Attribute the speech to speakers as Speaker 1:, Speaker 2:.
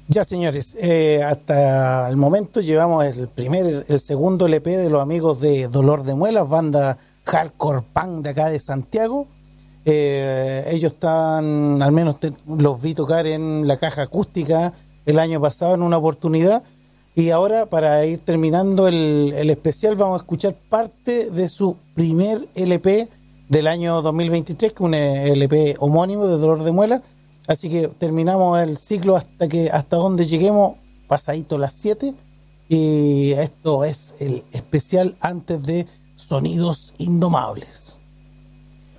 Speaker 1: Ya, señores, hasta el momento llevamos el segundo LP de los amigos de Dolor de Muelas, banda hardcore punk de acá de Santiago. Ellos están, al menos los vi tocar en la Caja Acústica el año pasado en una oportunidad. Y ahora, para ir terminando el especial, vamos a escuchar parte de su primer LP del año 2023, que es un LP homónimo de Dolor de Muelas. Así que terminamos el ciclo hasta donde lleguemos, pasadito las 7. Y esto es el especial antes de Sonidos Indomables.